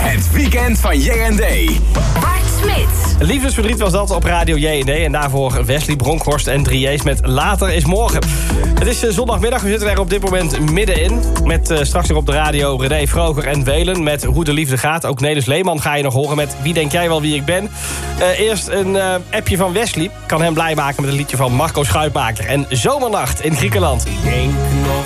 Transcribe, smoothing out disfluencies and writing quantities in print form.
Het weekend van J&D. Bart Smit. Liefdesverdriet was dat op Radio J&D. En daarvoor Wesley Bronkhorst en Drieërs met Later is Morgen. Het is zondagmiddag, we zitten er op dit moment middenin. Met straks nog op de radio René Vroger en Welen met Hoe de Liefde gaat. Ook Nelis Leeman ga je nog horen met Wie denk jij wel wie ik ben. Eerst een appje van Wesley. Kan hem blij maken met een liedje van Marco Schuitmaker. En Zomernacht in Griekenland. Ik denk nog